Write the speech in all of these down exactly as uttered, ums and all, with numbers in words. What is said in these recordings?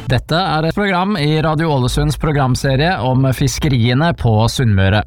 Dette er et program i Radio Ålesunds programserie om fiskeriene på Sunnmøre.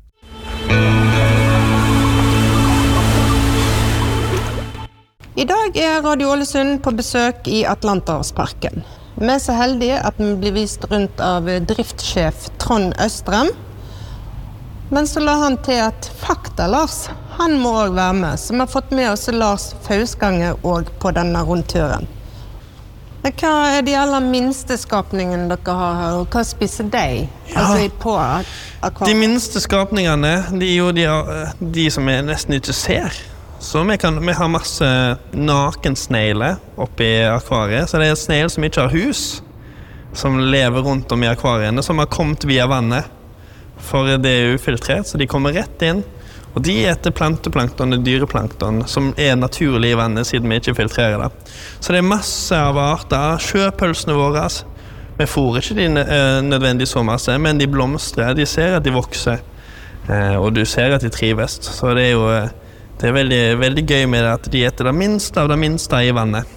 I dag er Radio Ålesund på besøk i Atlanterhavsparken. Vi er så heldige at vi blir vist rundt av driftssjef Trond Østrem. Men så la han til at fakta Lars, han må også være med, så vi har fått med oss Lars Fausgange også på denne rundturen. Men hva er de aller minste skapningene dere har her, og hva spiser de? Ja. Altså på akvariet? De minste skapningene, de er jo de, de som jeg nesten ikke ser. Så vi, kan, vi har masse nakensnegler oppe i akvariet, så det er snegler som ikke har hus, som lever rundt om i akvariene, som har kommet via vannet. For det er ufiltrert, så de kommer rett inn. Og de eter planteplankton og dyreplankton, som er naturlig i vannet, siden vi ikke filtrerer det. Så det er masse av arter. Sjøpølsene våre, vi får ikke de nødvendig så masse, men de blomstrer, de ser at de vokser, og du ser at de trives. Så det er jo det er veldig, veldig gøy med det at de eter det minste av det minste i vannet.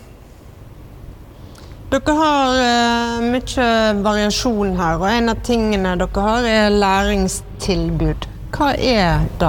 Dere har uh, mye variasjon her, og en av tingene dere har er læringstilbud. Hva er det?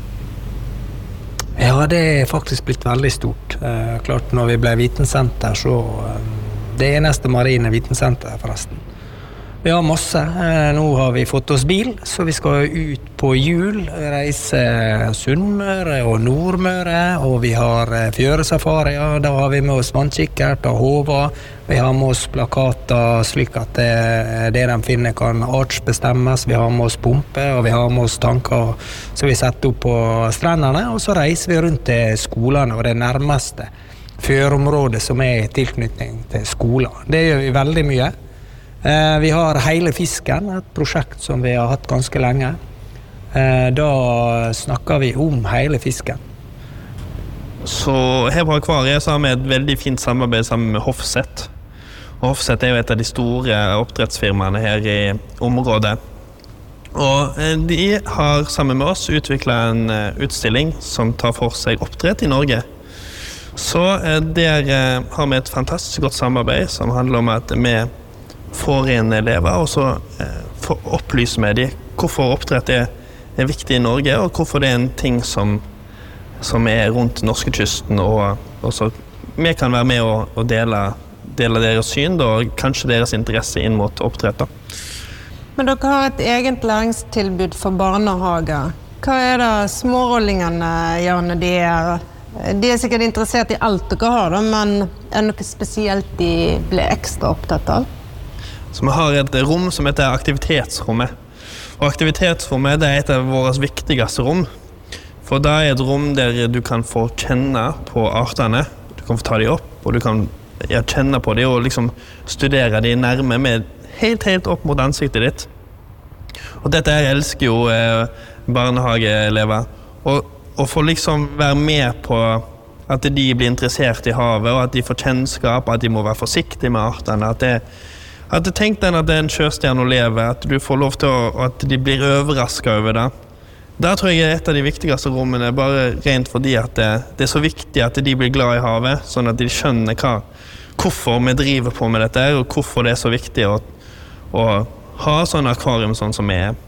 Ja, det er faktisk blitt veldig stort. Eh, klart, når vi ble vitensenter, så eh, det eneste marine vitensenter forresten. Vi har masse. Eh, nå har vi fått oss bil, så vi skal ut på jul, reise Sunnmøre og Nordmøre, og vi har eh, fjøresafari, ja, da har vi med oss vannkikkert og håva. Vi har med oss plakater slik at det, det de finner kan artsbestemmes. Vi har med oss pumpe, og vi har med oss tanker så vi setter opp på strendene, og så reiser vi rundt til skolene og det nærmeste fjørområdet som er i tilknytning til skolen. Det gjør vi veldig mye. Eh, vi har hele fisken, et prosjekt som vi har hatt ganske lenge. Eh, da snakker vi om hele fisken. Så her på akvariet så har vi et veldig fint samarbeid sammen med Hofseth. Og Hofseth er jo et av de store oppdrettsfirmaene her i området. Og de har sammen med oss utviklet en utstilling som tar for seg oppdrett i Norge. Så der har vi et fantastisk godt samarbeid som handler om at vi får inn elever, og så får opplyse med dem hvorfor oppdrett er, er viktig i Norge, og hvorfor det er en ting som, som er rundt norskekysten, og, og så vi kan være med og, og dele, dele deres syn, da, og kanskje deres interesse inn mot oppdrett. Da. Men dere har et eget læringstilbud for barnehager. Hva er det smårollingene gjør når de er? De er sikkert interessert i alt dere har, da, men er det noe spesielt de blir ekstra opptatt av? Så vi har et rom som heter aktivitetsrommet. Og aktivitetsrommet det er et av våre viktigste rom. For det er et rom der du kan få kjenne på artene. Du kan få ta dem opp, og du kan ja, kjenne på dem og liksom studere dem nærme med helt, helt opp mot ansiktet ditt. Og dette her elsker jo eh, barnehageelever. Og, og få liksom være med på at de blir interessert i havet, og at de får kjennskap, at de må være forsiktige med artene, at det At tenk den at det er en sjøstjerne å leve, at du får lov til å, at de blir overrasket over det. Der tror jeg er et av de viktigste rommene, bare rent fordi at det, det er så viktig at de blir glad i havet, sånn at de skjønner hva, hvorfor vi driver på med dette, og hvorfor det er så viktig å, å ha sånn akvarium sånn som vi er.